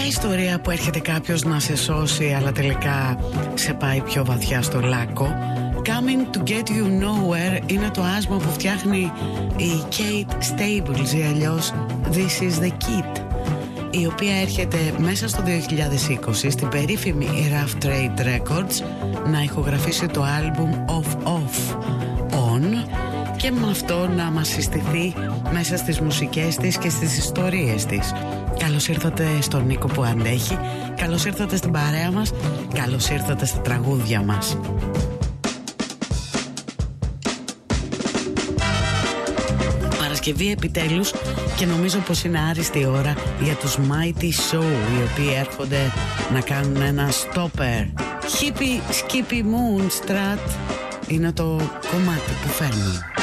ιστορία που έρχεται κάποιος να σε σώσει, αλλά τελικά σε πάει πιο βαθιά στο λάκκο. Coming to get you nowhere είναι το άσμα που φτιάχνει η Kate Staples, ή αλλιώς This is the Kid, η οποία έρχεται μέσα στο 2020 στην περίφημη Rough Trade Records να ηχογραφήσει το άλμπουμ Off On και με αυτό να μας συστηθεί μέσα στις μουσικές της και στις ιστορίες της. Καλώς ήρθατε στον Νίκο που αντέχει, καλώς ήρθατε στην παρέα μας, καλώς ήρθατε στα τραγούδια μας. Παρασκευή επιτέλους, και νομίζω πως είναι άριστη ώρα για τους Mighty Show, οι οποίοι έρχονται να κάνουν ένα stopper. Hippie Skippy Moonstrat είναι το κομμάτι που φέρνουν.